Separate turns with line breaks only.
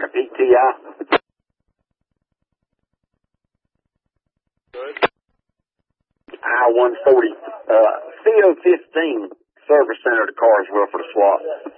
PTI.
Good.
I-140, CO15 service center to Carswell for the swap.